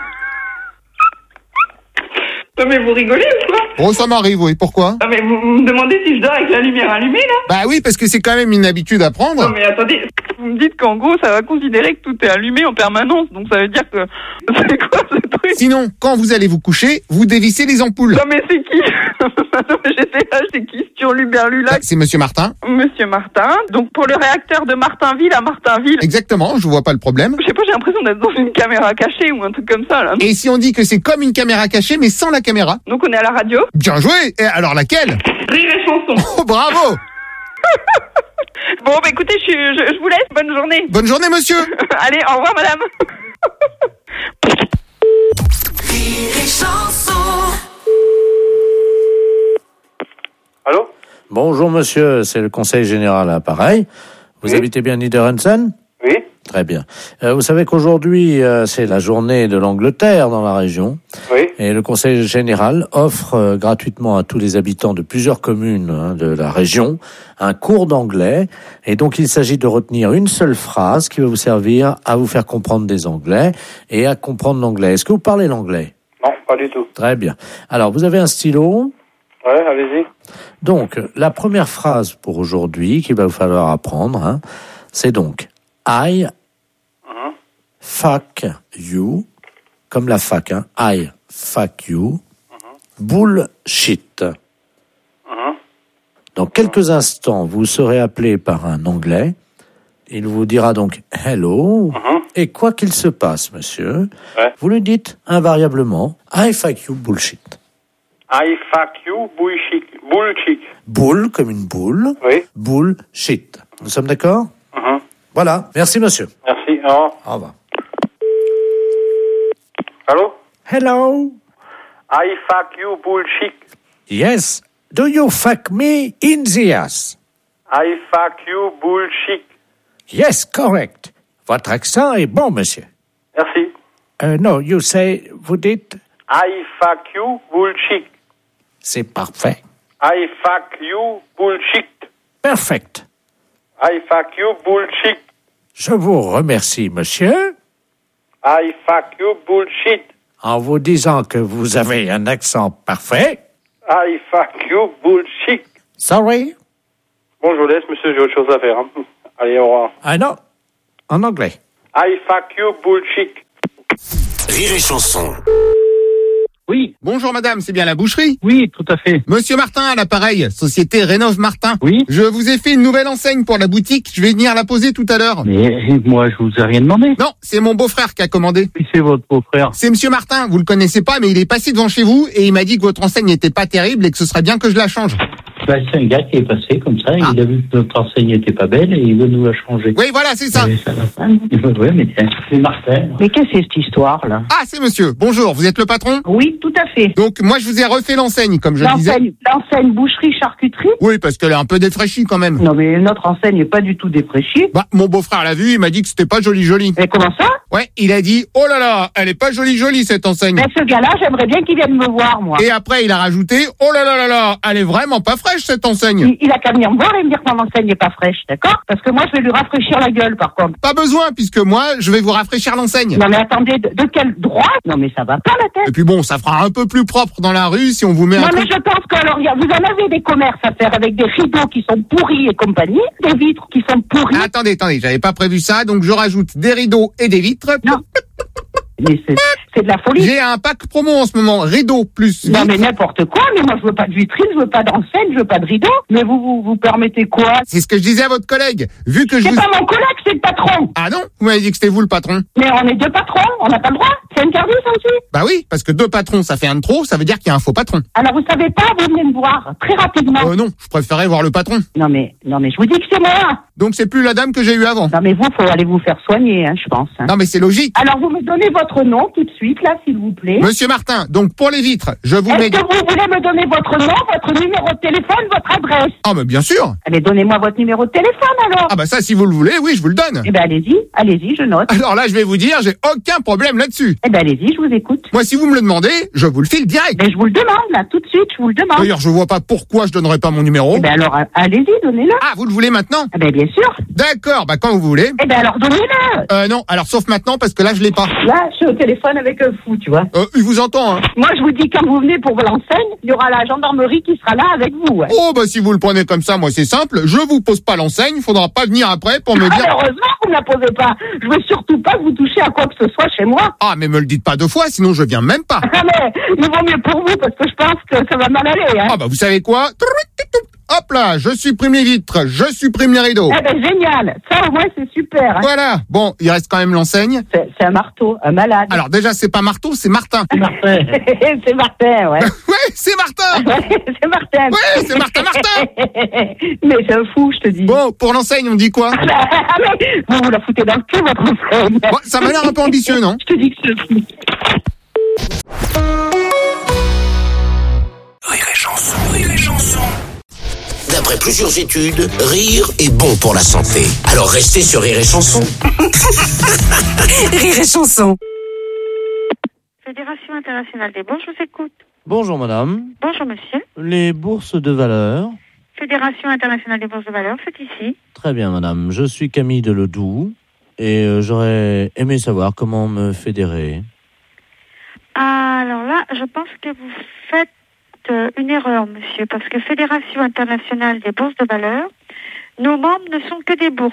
Non mais vous rigolez ou quoi? Oh, ça m'arrive, oui. Pourquoi? Non mais vous, vous me demandez si je dors avec la lumière allumée, là? Bah oui, parce que c'est quand même une habitude à prendre. Non mais attendez, vous me dites qu'en gros, ça va considérer que tout est allumé en permanence, donc ça veut dire que... C'est quoi ce truc? Sinon, quand vous allez vous coucher, vous dévissez les ampoules. Non mais c'est qui? Non mais j'étais là, c'est qui ce Luberlulac? Bah, c'est monsieur Martin. Monsieur Martin. Donc pour le réacteur de Martinville à Martinville. Exactement, je vois pas le problème. Je sais pas, j'ai l'impression d'être dans une caméra cachée ou un truc comme ça, là. Et si on dit que c'est comme une caméra cachée, mais sans la caméra? Donc on est à la radio. Bien joué. Et alors laquelle? Rire et chanson. Oh, bravo. Bon, bah écoutez, je, je, je vous laisse. Bonne journée. Bonne journée, monsieur. Allez, au revoir, madame. Rire et chanson. Allô? Bonjour monsieur, c'est le conseil général à l'appareil. Vous Oui. habitez bien Niederhausen? Oui. Très bien. Euh, vous savez qu'aujourd'hui, euh, c'est la journée de l'Angleterre dans la région. Oui. Et le conseil général offre euh, gratuitement à tous les habitants de plusieurs communes hein, de la région un cours d'anglais. Et donc, il s'agit de retenir une seule phrase qui va vous servir à vous faire comprendre des anglais et à comprendre l'anglais. Est-ce que vous parlez l'anglais? Non, pas du tout. Très bien. Alors, vous avez un stylo? Ouais, allez-y. Donc, la première phrase pour aujourd'hui qu'il va vous falloir apprendre, hein, c'est donc I Mhm. fuck you, comme la fac, hein, I fuck you, bullshit. Mhm. Dans quelques instants, vous serez appelé par un Anglais. Il vous dira donc hello. Mhm. Et quoi qu'il se passe, monsieur, Ouais. vous lui dites invariablement I fuck you bullshit. I fuck you, bullshit. Bullshit. Bull comme une boule. Oui. Bullshit. Nous sommes d'accord? Mhm. Voilà. Merci, monsieur. Merci. Au revoir. Au revoir. Allô? Hello. I fuck you, bullshit. Yes. Do you fuck me in the ass? I fuck you, bullshit. Yes, correct. Votre accent est bon, monsieur. Merci. Uh, no, you say, vous dites, I fuck you bullshit. c'est parfait. I fuck you bullshit. Perfect. I fuck you bullshit. Je vous remercie, monsieur, I fuck you bullshit. en vous disant que vous avez un accent parfait. I fuck you bullshit. Sorry? Bon, je vous laisse, monsieur, j'ai autre chose à faire. Hein. Allez, au revoir. Ah non, en anglais. I fuck you bullshit. Rire et chanson. Oui. Bonjour madame, c'est bien la boucherie? Oui, tout à fait. Monsieur Martin à l'appareil, société Rénov Martin. Oui. Je vous ai fait une nouvelle enseigne pour la boutique, je vais venir la poser tout à l'heure. Mais moi, je vous ai rien demandé. Non, c'est mon beau-frère qui a commandé. Qui c'est votre beau-frère? C'est monsieur Martin, vous le connaissez pas, mais il est passé devant chez vous et il m'a dit que votre enseigne n'était pas terrible et que ce serait bien que je la change. Ben, c'est un gars qui est passé comme ça, ah. Il a vu que notre enseigne n'était pas belle et il veut nous la changer. Oui, voilà, c'est ça. Et ça va pas. Oui, mais c'est Martin. Mais qu'est-ce que c'est cette histoire-là? Ah, c'est monsieur. Bonjour, vous êtes le patron? Oui, tout à fait. Donc, moi, je vous ai refait l'enseigne, comme je le disais. L'enseigne boucherie-charcuterie? Oui, parce qu'elle est un peu défraîchie quand même. Non, mais notre enseigne n'est pas du tout défraîchie. Bah, mon beau-frère l'a vu, il m'a dit que c'était pas joli-joli. Mais comment ça? Ouais, il a dit, oh là là, elle est pas jolie-jolie cette enseigne. Mais ce gars-là, j'aimerais bien qu'il vienne me voir, moi. Et après, il a rajouté, oh là là là là, elle est vraiment pas fraîche cette enseigne. Il, il a qu'à venir me voir et me dire que mon enseigne n'est pas fraîche, d'accord? Parce que moi, je vais lui rafraîchir la gueule, par contre. Pas besoin, puisque moi, je vais vous rafraîchir l'enseigne. Non mais attendez, de, de quel droit? Non mais ça va pas la tête. Et puis bon, ça fera un peu plus propre dans la rue si on vous met non, un mais truc... je pense que alors, vous en avez des commerces à faire avec des rideaux qui sont pourris et compagnie, des vitres qui sont pourries. Ah, attendez, attendez, j'avais pas prévu ça, donc je rajoute des rideaux et des vitres. Non. Mais c'est, c'est de la folie. J'ai un pack promo en ce moment, rideaux plus vitres. Non mais n'importe quoi, mais moi je veux pas de vitrine, je veux pas d'enseigne, je veux pas de rideaux. Mais vous, vous, vous permettez quoi? C'est ce que je disais à votre collègue. Vu que je C'est vous... pas mon collègue, c'est le patron. Ah non? Vous m'avez dit que c'était vous le patron. Mais on est deux patrons, on n'a pas le droit. C'est interdit ça aussi. Bah oui, parce que deux patrons, ça fait un de trop, ça veut dire qu'il y a un faux patron. Alors vous savez pas, vous venez me voir, très rapidement. Euh non, je préférais voir le patron. Non mais, non mais je vous dis que c'est moi. Donc c'est plus la dame que j'ai eue avant. Non mais vous, faut aller vous faire soigner, hein, je pense. Hein. Non mais c'est logique. Alors vous me donnez votre nom tout de suite, là, s'il vous plaît. Monsieur Martin, donc pour les vitres, je vous Est-ce mets... que vous voulez me donner votre nom, votre numéro de téléphone, votre adresse? Ah mais bien sûr. Allez, donnez-moi votre numéro de téléphone alors. Ah bah ça, si vous le voulez, oui, je vous le donne. Eh ben allez-y, allez-y, je note. Alors là, je vais vous dire, j'ai aucun problème là-dessus. Eh ben allez-y, je vous écoute. Moi, si vous me le demandez, je vous le file direct. Mais je vous le demande, là, tout de suite, je vous le demande. D'ailleurs, je vois pas pourquoi je donnerais pas mon numéro. Eh ben alors, allez-y, donnez-le. Ah, vous le voulez maintenant? Eh ben bien sûr. D'accord, bah quand vous voulez. Eh ben alors, donnez-le. Euh, non, alors sauf maintenant, parce que là, je l'ai pas. Là, je suis au téléphone avec un fou, tu vois. Euh, il vous entend, hein. Moi, je vous dis, quand vous venez pour l'enseigne, il y aura la gendarmerie qui sera là avec vous. Ouais. Oh, bah si vous le prenez comme ça, moi, c'est simple. Je vous pose pas l'enseigne, faudra pas venir après pour me ah, dire... Heureusement que vous me la posez pas. Je veux surtout pas que vous touchiez à quoi que ce soit chez moi. Ah, mais me le dites pas deux fois, sinon je viens même pas. Ah, mais il vaut mieux pour vous, parce que je pense que ça va mal aller, hein. Ah, bah vous savez quoi? Hop là, je supprime les vitres, je supprime les rideaux. Eh ben génial, ça au moins c'est super. Hein. Voilà, bon, il reste quand même l'enseigne. C'est, c'est un marteau, un malade. Alors déjà, c'est pas marteau, c'est Martin. Martin. C'est Martin, ouais. Ouais, c'est Martin. Ouais, c'est Martin. Ouais, c'est Martin Martin. Mais c'est un fou, je te dis. Bon, pour l'enseigne, on dit quoi? Ah mais vous vous la foutez dans le cul, votre enseigne. Bon, ça m'a l'air un peu ambitieux, non? Je te dis que c'est fou. Rire et chanson, rire et chanson. D'après plusieurs études, rire est bon pour la santé. Alors restez sur Rire et chanson. Rire et chanson. Fédération internationale des bourses, je vous écoute. Bonjour madame. Bonjour monsieur. Les bourses de valeur. Fédération internationale des bourses de valeur, c'est ici. Très bien madame, je suis Camille Deledoux et euh, j'aurais aimé savoir comment me fédérer. Alors là, je pense que vous faites euh, une erreur monsieur, parce que Fédération internationale des bourses de valeur, nos membres ne sont que des bourses.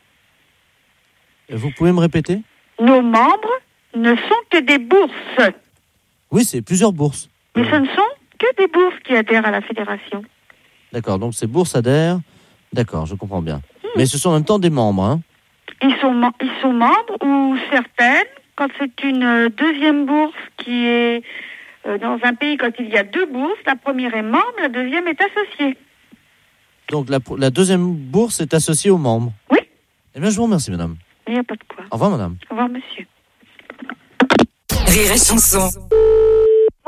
Vous pouvez me répéter? Nos membres ne sont que des bourses. Oui, c'est plusieurs bourses. Mais ce ne sont que des bourses qui adhèrent à la fédération. D'accord, donc ces bourses adhèrent. D'accord, je comprends bien. Hmm. Mais ce sont en même temps des membres, hein? Ils sont, ils sont membres, ou certaines, quand c'est une deuxième bourse qui est euh, dans un pays, quand il y a deux bourses, la première est membre, la deuxième est associée. Donc la, la deuxième bourse est associée aux membres? Oui. Eh bien, je vous remercie, madame. Il n'y a pas de quoi. Au revoir, madame. Au revoir, monsieur. Rire et chanson. Bonjour.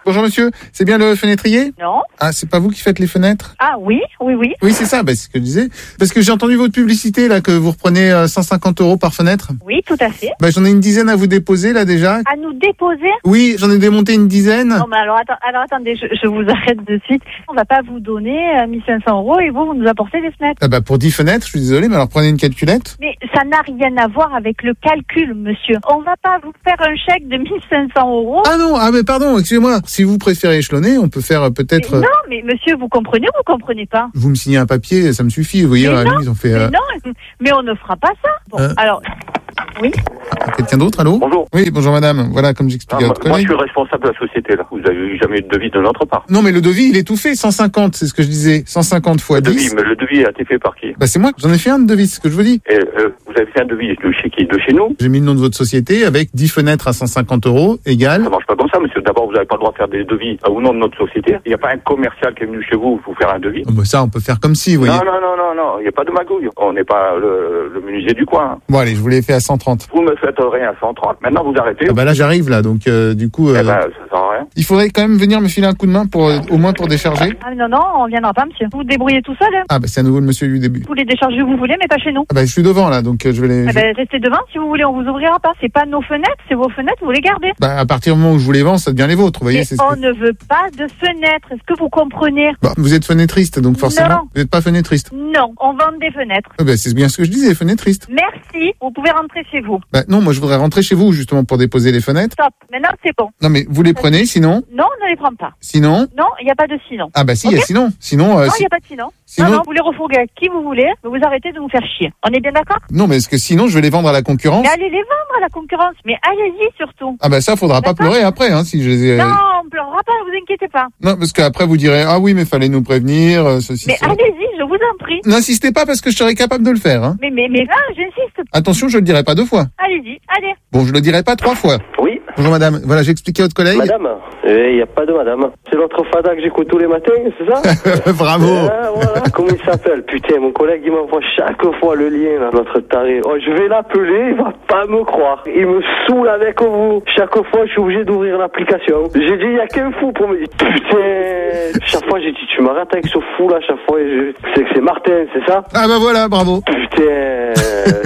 Bonjour monsieur, c'est bien le fenêtrier? Non. Ah, c'est pas vous qui faites les fenêtres? Ah oui, oui, oui. Oui, c'est ça, bah, c'est ce que je disais. Parce que j'ai entendu votre publicité, là, que vous reprenez euh, cent cinquante euros par fenêtre. Oui, tout à fait. Bah, j'en ai une dizaine à vous déposer, là, déjà. À nous déposer? Oui, j'en ai démonté une dizaine. Non, mais alors, attends, alors attendez, je, je vous arrête de suite. On va pas vous donner euh, mille cinq cents euros et vous, vous nous apportez des fenêtres. Ah bah, pour dix fenêtres, je suis désolé, mais alors prenez une calculette. Mais ça n'a rien à voir avec le calcul, monsieur. On va pas vous faire un chèque de mille cinq cents euros. Ah non, ah mais pardon, excusez-moi. Si vous préférez échelonner, on peut faire euh, peut-être... Mais non, mais monsieur, vous comprenez ou vous comprenez pas? Vous me signez un papier, ça me suffit. Vous voyez, mais à non, ils ont fait... mais euh, non, mais on ne fera pas ça. Bon, Euh. alors... Oui. Quelqu'un d'autre, allô? Bonjour. Oui, bonjour madame. Voilà, comme Ah, j'expliquais à moi, votre moi, je collègue. suis responsable de la société, là. Vous avez eu jamais eu de devis de notre part. Non, mais le devis, il est tout fait. cent cinquante, c'est ce que je disais. cent cinquante fois Le devis, dix. mais le devis a été fait par qui? Bah, c'est moi. J'en ai fait un de devis, c'est ce que je vous dis. Et, euh, vous avez fait un devis de chez qui? De chez nous? J'ai mis le nom de votre société avec dix fenêtres à cent cinquante euros, égal. Ça marche pas comme ça, monsieur. D'abord, vous n'avez pas le droit de faire des devis au nom de notre société. Il n'y a pas un commercial qui est venu chez vous pour faire un devis. Oh, bah, ça, on peut faire comme si, vous voyez. Non, non, non, non, non. Il n'y a pas de magouille. On n'est pas le, le menuisier du coin. Bon, allez, je vous l'ai fait à cent trente. Vous me faites rien à cent trente. Maintenant, vous arrêtez. Ah bah là, j'arrive, là. Donc, euh, du coup, euh, Eh ben, ça sert à rien. il faudrait quand même venir me filer un coup de main pour, euh, au moins pour décharger. Ah non, non, on viendra pas, monsieur. Vous vous débrouillez tout seul. Hein. Ah, bah, c'est à nouveau le monsieur du début. Vous les déchargez où vous voulez, mais pas chez nous. Ah, bah, je suis devant, là. Donc, euh, je vais les... Eh je- ben, restez devant, si vous voulez, on vous ouvrira pas. C'est pas nos fenêtres, c'est vos fenêtres, vous les gardez. Bah, à partir du moment où je vous les vends, ça devient les vôtres, vous voyez. Et c'est ce que- on ne veut pas de fenêtres. Est-ce que vous comprenez? Bah, vous êtes fenêtriste, donc forcément, Non. vous n'êtes pas fenêtriste. Non, on vend des fenêtres. Ah, bah, c'est bien ce que je disais, fenêtriste. Merci, vous pouvez rentrer chez vous. Bah, non, moi, je voudrais rentrer chez vous, justement, pour déposer les fenêtres. Stop, maintenant c'est bon. Non, mais vous les prenez, sinon? Non, on ne les prend pas. Sinon? Non, il n'y a pas de sinon. Ah, bah, si, il y a Ok. sinon. Sinon, euh, Non, il si- n'y a pas de sinon. sinon- Non, non, vous les refourguez à qui vous voulez, mais vous arrêtez de nous faire chier. On est bien d'accord? non, mais est-ce que sinon, je vais les vendre à la concurrence? Mais allez les vendre à la concurrence, mais allez-y surtout. Ah, bah, ça, faudra pas D'accord. pleurer après, hein, si je les ai... Non, on ne pleurera pas, vous inquiétez pas. Non, parce qu'après, vous direz, ah oui, mais fallait nous prévenir, euh, ceci, Mais cela. allez-y, je vous en prie. N'insistez pas parce que je serai capable de le faire, hein. Mais, mais, mais là, j'insiste. Attention, je le dirai pas deux fois. Allez-y, allez. Bon, je le dirai pas trois fois. Oui. Bonjour madame, voilà, j'ai expliqué à votre collègue. Madame? Il n'y a pas de madame. C'est l'autre fada que j'écoute tous les matins, c'est ça? Bravo. Ah, voilà. Comment il s'appelle? Putain, mon collègue, il m'envoie chaque fois le lien, là, notre taré. Oh, je vais l'appeler, il va pas me croire. Il me saoule avec vous. Chaque fois, je suis obligé d'ouvrir l'application. J'ai dit, il y a qu'un fou pour me dire, putain. Chaque fois, j'ai dit, tu m'arrêtes avec ce fou, là, chaque fois. Je... C'est que c'est Martin, c'est ça? Ah bah voilà, bravo. Putain.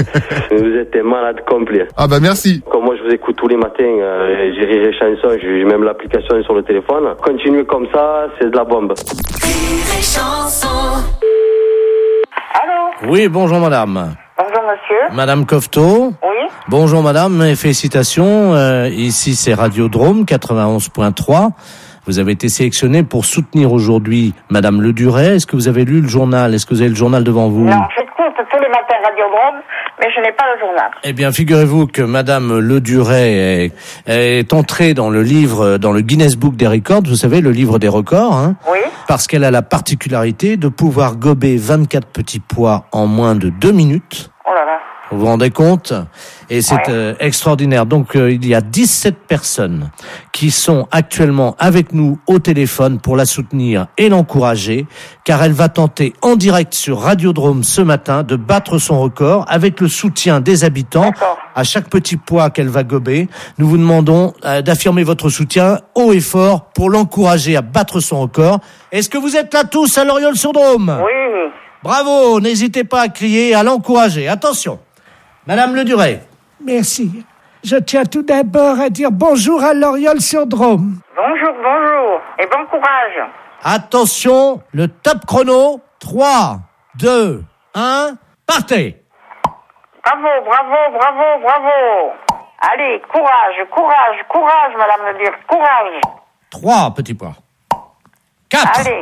Vous êtes un malade complet. Ah bah merci. Comme moi, je vous écoute tous les matins, euh, j'ai Rire et Chanson, j'ai même l'application sur le téléphone. Continuez comme ça, c'est de la bombe. Rire et chanson. Oui, bonjour madame. Bonjour monsieur. Madame Cofteau. Oui. Bonjour madame et félicitations. Euh, ici c'est Radiodrome quatre-vingt-onze point trois. Vous avez été sélectionnée pour soutenir aujourd'hui Madame Le Duret. Est-ce que vous avez lu le journal? Est-ce que vous avez le journal devant vous? Non, j'écoute tous les matins Radiodrome, mais je n'ai pas le journal. Eh bien, figurez-vous que Madame Le Duret est, est entrée dans le livre, dans le Guinness Book des records. Vous savez, le livre des records, hein? Oui. Parce qu'elle a la particularité de pouvoir gober vingt-quatre petits pois en moins de deux minutes. Oh là là. Vous vous rendez compte? Et c'est Ouais. euh, extraordinaire. Donc, euh, il y a dix-sept personnes qui sont actuellement avec nous au téléphone pour la soutenir et l'encourager, car elle va tenter en direct sur Radiodrome ce matin de battre son record avec le soutien des habitants à chaque petit pois qu'elle va gober. Nous vous demandons euh, d'affirmer votre soutien haut et fort pour l'encourager à battre son record. Est-ce que vous êtes là tous à Loriol-sur-Drôme? Oui. Bravo, n'hésitez pas à crier, à l'encourager. Attention. Madame Le Duret. Merci. Je tiens tout d'abord à dire bonjour à Loriol-sur-Drôme. Bonjour, bonjour. Et bon courage. Attention, le top chrono. trois, deux, un, partez. Bravo, bravo, bravo, bravo. Allez, courage, courage, courage, madame le dire, courage. trois petits pois. quatre. Allez.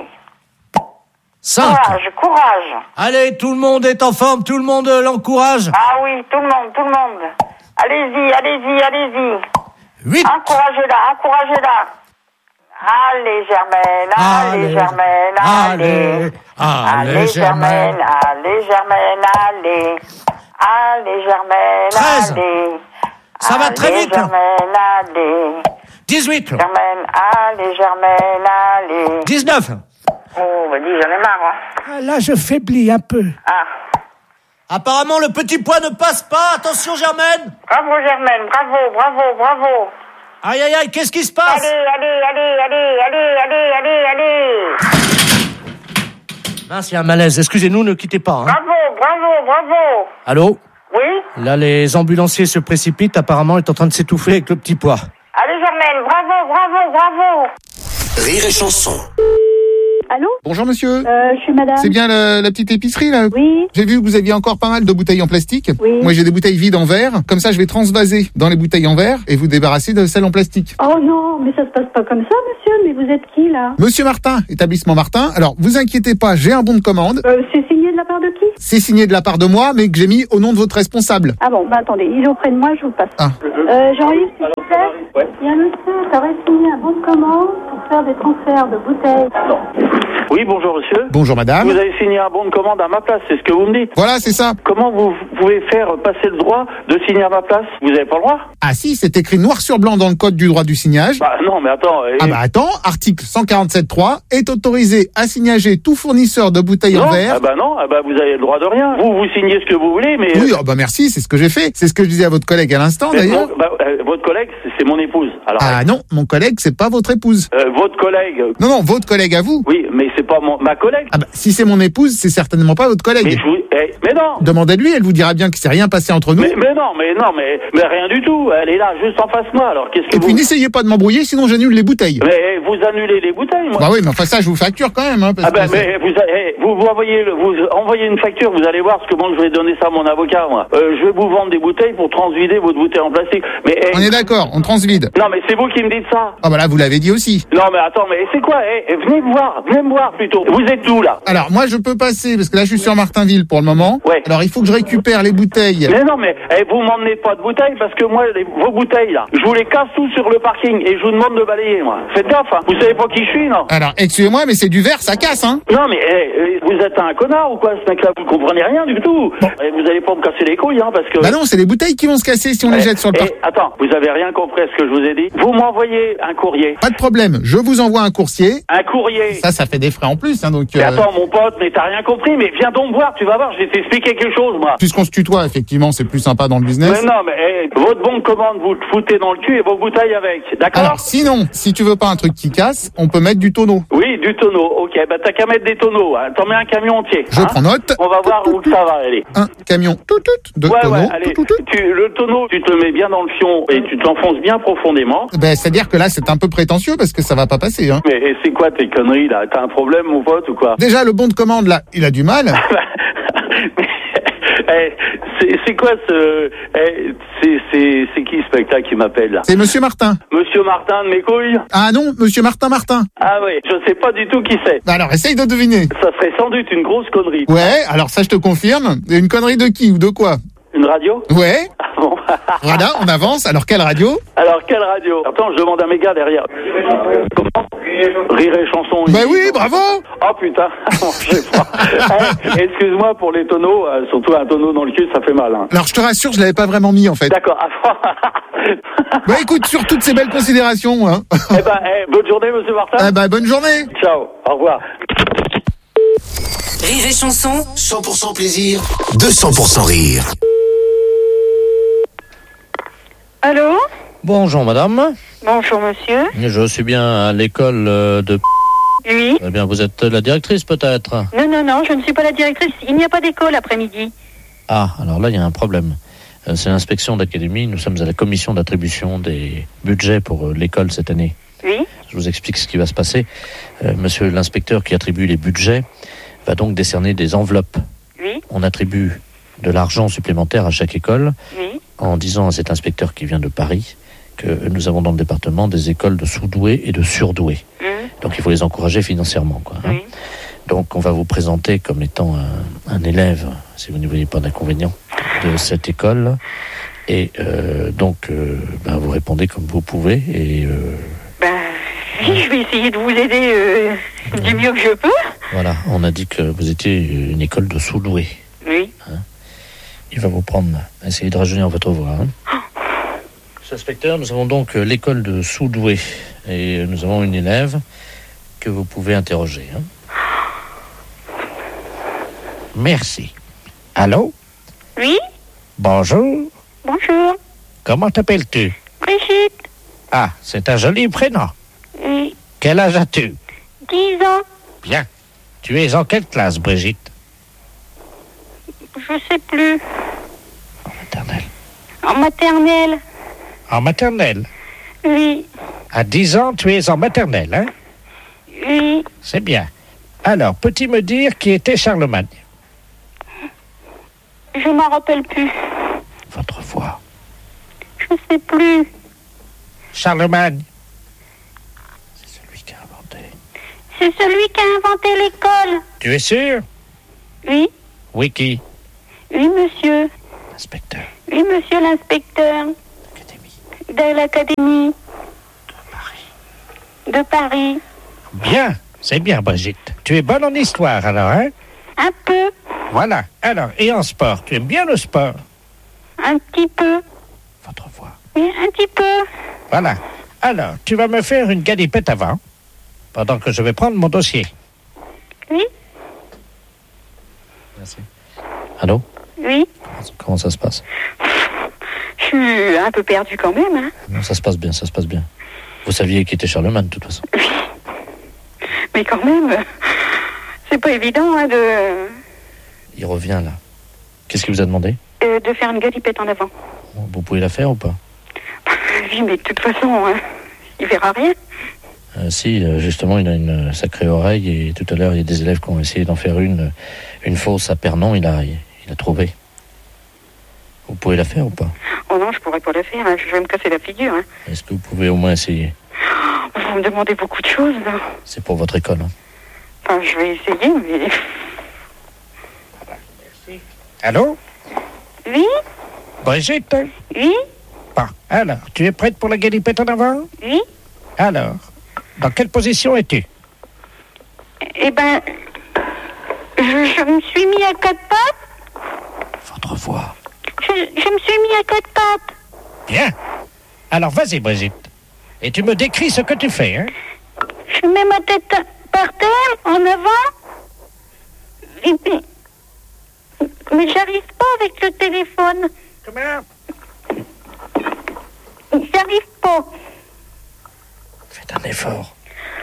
cinq. Courage, courage. Allez, tout le monde est en forme, tout le monde euh, l'encourage. Ah oui, tout le monde, tout le monde. Allez-y, allez-y, allez-y. huit. Encouragez-la, encouragez-la. Allez, Germaine, allez, Allez, Germaine, allez. allez, Allez, Germaine. Germaine, allez, Germaine, allez. Allez, Germaine, treize. allez. Ça va très Allez, vite, là. Germaine, allez. dix-huit. Germaine, allez, Germaine, allez. dix-neuf. Oh, bah dis, j'en ai marre, hein. Ah, là, je faiblis un peu. Ah. Apparemment, le petit pois ne passe pas. Attention, Germaine. Bravo, Germaine, bravo, bravo, bravo. Aïe, aïe, aïe, qu'est-ce qui se passe? Allez, allez, allez, allez, allez, allez, allez, allez. Mince, il y a un malaise. Excusez-nous, ne quittez pas. Hein. Bravo, bravo, bravo. Allô? Oui? Là, les ambulanciers se précipitent. Apparemment, il est en train de s'étouffer avec le petit pois. Allez, Germaine, bravo, bravo, bravo. Rire et chanson. Allô? Bonjour monsieur. Euh, je suis madame. C'est bien la, la petite épicerie là? Oui. J'ai vu que vous aviez encore pas mal de bouteilles en plastique. Oui. Moi j'ai des bouteilles vides en verre. Comme ça je vais transvaser dans les bouteilles en verre et vous débarrasser de celles en plastique. Oh non, mais ça se passe pas comme ça, monsieur. Mais vous êtes qui, là? Monsieur Martin, établissement Martin. Alors vous inquiétez pas, j'ai un bon de commande. Euh, c'est signé de la part de qui? C'est signé de la part de moi, mais que j'ai mis au nom de votre responsable. Ah bon, bah attendez, il est auprès de moi, je vous passe. Ah. Euh, Jean-Yves, s'il vous plaît. Ouais. Il y a un monsieur qui aurait signé un bon de commande pour faire des transferts de bouteilles. Non. Oui, bonjour monsieur. Bonjour madame. Vous avez signé un bon de commande à ma place, c'est ce que vous me dites? Voilà, c'est ça. Comment vous pouvez faire passer le droit de signer à ma place? Vous avez pas le droit? Ah si, c'est écrit noir sur blanc dans le code du droit du signage. Bah non, mais attends. Et... Ah bah attends, article cent quarante-sept point trois est autorisé à signager tout fournisseur de bouteilles non, en verre. Ah bah non, ah bah vous avez le droit de rien. Vous, vous signez ce que vous voulez, mais... Oui, ah bah merci, c'est ce que j'ai fait. C'est ce que je disais à votre collègue à l'instant Mais d'ailleurs. mon- bah, euh, votre collègue, c'est- c'est mon épouse. Alors, Ah non, mon collègue, c'est pas votre épouse. euh, votre collègue... euh, Non, non, votre collègue à vous. Oui, mais c'est pas mon, ma collègue. Ah bah, si c'est mon épouse, c'est certainement pas votre collègue. Mais, je vous- eh, mais non. Demandez-lui, elle vous dira bien que c'est rien passé entre nous. Mais, mais non, mais non, mais, mais rien du tout. Elle est là, juste en face de moi. Alors qu'est-ce que Et vous... puis n'essayez pas de m'embrouiller, sinon j'annule les bouteilles. Mais vous annulez les bouteilles, moi. Bah oui, mais enfin ça, je vous facture quand même. Hein, parce Ah ben, que c'est- mais vous, eh, vous, vous envoyez, le- vous envoyez une facture, vous allez voir ce que moi je vais donner ça à mon avocat, moi. Euh, je vais vous vendre des bouteilles pour transvider votre bouteille en plastique. Mais eh, On est d'accord, on transvide. non, mais c'est vous qui me dites ça. Ah bah là, vous l'avez dit aussi. Non, mais attends, mais c'est quoi eh, eh, venez me voir, venez me voir plutôt. Vous êtes où là? Alors moi, je peux passer, parce que là, je suis sur Martinville pour le moment. Ouais. Alors il faut que je récupère les bouteilles. Mais non, mais eh, vous m'emmenez pas de bouteilles parce que moi, les- vos bouteilles là, je vous les casse tous sur le parking et je vous demande de balayer, moi. Faites gaffe, hein. Vous savez pas qui je suis, non? Alors, excusez-moi, mais c'est du verre, ça casse, hein. Non, mais eh, eh, vous êtes un connard ou quoi, ce mec-là? Vous comprenez rien du tout. Eh, vous allez pas me casser les couilles, hein, parce que... Bah non, c'est les bouteilles qui vont se casser si on les Eh, jette sur le eh, parc. attends, vous avez rien compris à ce que je vous ai dit. Vous m'envoyez un courrier. Pas de problème, je vous envoie un coursier. Un courrier. Ça, ça fait des frais en plus, hein, donc... Mais euh, attends, mon pote, mais t'as rien compris, mais viens donc me voir, tu vas voir, je vais t'expliquer quelque chose, moi. Puisqu'on se tutoie, effectivement, c'est plus sympa dans le business. Mais non, mais eh, votre bon de commande, vous le foutez dans le cul et vos bouteilles avec, d'accord? Alors, sinon, si tu veux pas un truc qui casse, on peut mettre du tonneau. Oui, du tonneau, ok, bah t'as qu'à mettre des tonneaux, hein. T'en mets un camion entier. Je hein. prends note. On va voir où que ça va aller. Un camion, tout, tout, de ouais, tonneaux. ouais, allez, tu, le tonneau, tu te le mets bien dans le fion et tu t'enfonces bien profondément. Ben, c'est-à-dire que là, c'est un peu prétentieux parce que ça va pas passer, hein. Mais eh, c'est quoi tes conneries, là? T'as un problème, mon pote, ou quoi? Déjà, le bon de commande, là, il a du mal. Eh, c'est c'est quoi ce... eh, c'est c'est- c'est qui ce spectacle qui m'appelle, là? C'est Monsieur Martin. Monsieur Martin de mes couilles? Ah non, Monsieur Martin Martin. Ah oui, je sais pas du tout qui c'est. Bah alors, essaye de deviner. Ça serait sans doute une grosse connerie. Ouais, alors ça, je te confirme. Une connerie de qui ou de quoi? Une radio? Ouais. Ah bon. Voilà, on avance. Alors, quelle radio? Alors, quelle radio? Attends, je demande à mes gars derrière. Comment? Rire et chanson. Bah oui, bravo. Oh putain, je sais pas. Eh, excuse-moi pour les tonneaux, euh, surtout un tonneau dans le cul, ça fait mal. Hein. Alors, je te rassure, je l'avais pas vraiment mis, en fait. D'accord. Bah écoute, sur toutes ces belles considérations, hein. Eh ben, eh, bonne journée, monsieur Martin. Eh ben, bonne journée. Ciao, au revoir. Rire et chanson. cent pour cent plaisir, deux cents pour cent rire. Allô? Bonjour madame, Bonjour monsieur. je suis bien à l'école euh, de... Oui. Eh bien, vous êtes la directrice peut-être? Non, non, non, je ne suis pas la directrice. Il n'y a pas d'école après-midi. Ah, alors là, il y a un problème. Euh, C'est l'inspection d'académie, nous sommes à la commission d'attribution des budgets pour euh, l'école cette année. Oui. Je vous explique ce qui va se passer. Euh, monsieur l'inspecteur qui attribue les budgets va donc décerner des enveloppes. Oui. On attribue de l'argent supplémentaire à chaque école Oui. en disant à cet inspecteur qui vient de Paris que nous avons dans le département des écoles de sous-doués et de surdoués. Mmh. Donc il faut les encourager financièrement, quoi, hein. Oui. Donc on va vous présenter comme étant un, un élève, si vous ne voyez pas d'inconvénient, de cette école. Et euh, donc euh, ben, vous répondez comme vous pouvez. Et euh, Ben, je vais essayer de vous aider euh, du mieux que je peux. voilà, on a dit que vous étiez une école de sous-doués. Oui. Hein. Il va vous prendre, essayez de rajeunir votre voix. Hein. Monsieur l'inspecteur, nous avons donc euh, l'école de sous-doués. Et euh, nous avons une élève que vous pouvez interroger. Hein. Merci. Allô? Oui. Bonjour. Bonjour. Comment t'appelles-tu? Brigitte. Ah, c'est un joli prénom. Oui. Quel âge as-tu? Dix ans. Bien. Tu es en quelle classe, Brigitte? Je sais plus. En maternelle. En maternelle. En maternelle? Oui. À dix ans, tu es en maternelle, hein? Oui. C'est bien. Alors, peux-tu me dire qui était Charlemagne? Je m'en rappelle plus. Votre voix. Je sais plus. Charlemagne. C'est celui qui a inventé l'école. Tu es sûr? Oui. Oui, qui? Oui, monsieur. L'inspecteur. Oui, monsieur l'inspecteur. De l'académie. De Paris. De Paris. Bien, c'est bien, Brigitte. Tu es bonne en histoire, alors, hein? Un peu. Voilà. Alors, et en sport? Tu aimes bien le sport? Un petit peu. Votre voix. Oui, un petit peu. Voilà. Alors, tu vas me faire une galipette avant, pendant que je vais prendre mon dossier. Oui. Merci. Allô? Oui. Comment ça se passe? Je suis un peu perdue quand même, hein. Non, ça se passe bien, ça se passe bien. Vous saviez qui était Charlemagne, de toute façon. Oui. Mais quand même, c'est pas évident, hein, de... Il revient, là. Qu'est-ce qu'il vous a demandé? euh, de faire une galipette en avant. Vous pouvez la faire ou pas? Oui, mais de toute façon, hein, il verra rien. Euh, si, euh, justement, il a une sacrée oreille et tout à l'heure, il y a des élèves qui ont essayé d'en faire une, une fausse à Pernon, il a, il, il a trouvé. Vous pouvez la faire ou pas? Oh non, je pourrais pas la faire, hein, je vais me casser la figure. Hein. Est-ce que vous pouvez au moins essayer? Vous me demandez beaucoup de choses, là. C'est pour votre école, hein. Enfin, je vais essayer, mais... Merci. Allô? Oui? Brigitte? Oui? Bon, alors, tu es prête pour la galipette en avant? Oui? Alors, dans quelle position es-tu? Eh ben, je, je me suis mis à quatre pattes. Votre voix. Je, je me suis mis à quatre pattes. Bien. Alors, vas-y, Brigitte. Et tu me décris ce que tu fais, hein? Je mets ma tête par terre, en avant. Et puis... Mais j'arrive pas avec le téléphone. Comment? J'arrive pas. Faites un effort.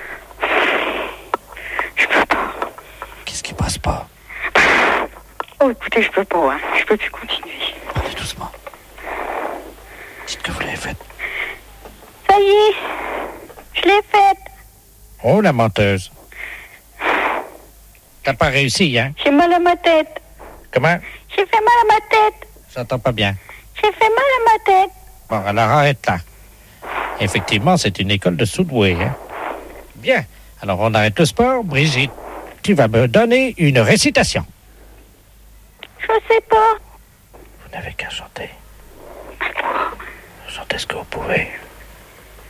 Je peux pas. Qu'est-ce qui passe pas? Oh, écoutez, je peux pas, hein. Je peux plus continuer. Allez doucement. Dites que vous l'avez faite. Ça y est, je l'ai faite. Oh, la menteuse. T'as pas réussi, hein? J'ai mal à ma tête. Comment? J'ai fait mal à ma tête. J'entends pas bien. J'ai fait mal à ma tête. Bon, alors arrête là. Effectivement, c'est une école de sous-doués, hein? Bien. Alors, on arrête le sport. Brigitte, tu vas me donner une récitation. Je sais pas. Vous n'avez qu'à chanter. Chantez ce que vous pouvez.